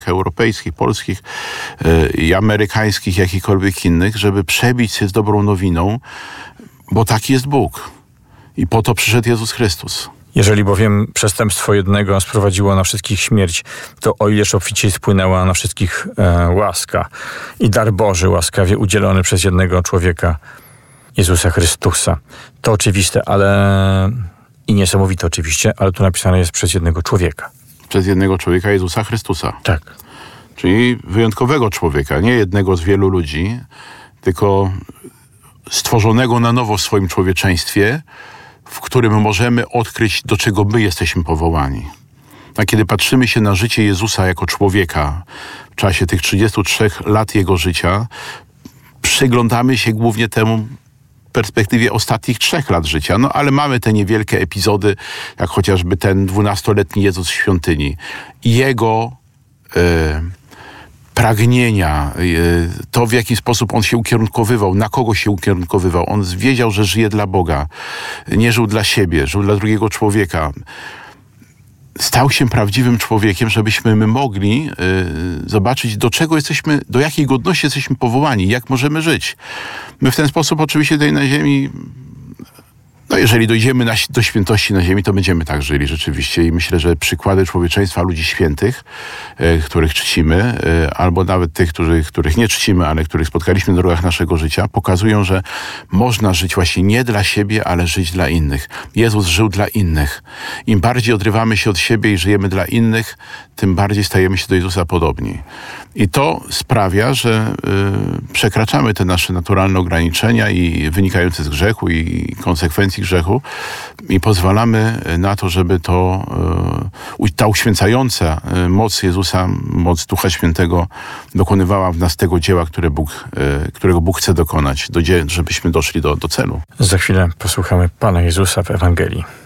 europejskich, polskich i amerykańskich, jakichkolwiek innych, żeby przebić się z dobrą nowiną, bo taki jest Bóg. I po to przyszedł Jezus Chrystus. Jeżeli bowiem przestępstwo jednego sprowadziło na wszystkich śmierć, to o ileż obficiej spłynęła na wszystkich łaska i dar Boży łaskawie udzielony przez jednego człowieka, Jezusa Chrystusa. To oczywiste, i niesamowite oczywiście, ale tu napisane jest przez jednego człowieka. Przez jednego człowieka, Jezusa Chrystusa. Tak. Czyli wyjątkowego człowieka, nie jednego z wielu ludzi, tylko stworzonego na nowo w swoim człowieczeństwie, w którym możemy odkryć, do czego my jesteśmy powołani. A kiedy patrzymy się na życie Jezusa jako człowieka w czasie tych 33 lat Jego życia, przyglądamy się głównie temu w perspektywie ostatnich 3 lat życia. No ale mamy te niewielkie epizody, jak chociażby ten 12-letni Jezus w świątyni. Jego pragnienia, to w jaki sposób on się ukierunkowywał, na kogo się ukierunkowywał. On wiedział, że żyje dla Boga. Nie żył dla siebie, żył dla drugiego człowieka. Stał się prawdziwym człowiekiem, żebyśmy my mogli zobaczyć, do czego jesteśmy, do jakiej godności jesteśmy powołani, jak możemy żyć. My w ten sposób oczywiście tutaj na ziemi, no jeżeli dojdziemy do świętości na ziemi, to będziemy tak żyli rzeczywiście i myślę, że przykłady człowieczeństwa ludzi świętych, których czcimy, albo nawet tych, których nie czcimy, ale których spotkaliśmy na drogach naszego życia, pokazują, że można żyć właśnie nie dla siebie, ale żyć dla innych. Jezus żył dla innych. Im bardziej odrywamy się od siebie i żyjemy dla innych, tym bardziej stajemy się do Jezusa podobni. I to sprawia, że przekraczamy te nasze naturalne ograniczenia i wynikające z grzechu i konsekwencji grzechu i pozwalamy na to, żeby ta uświęcająca moc Jezusa, moc Ducha Świętego dokonywała w nas tego dzieła, którego Bóg chce dokonać, żebyśmy doszli do celu. Za chwilę posłuchamy Pana Jezusa w Ewangelii.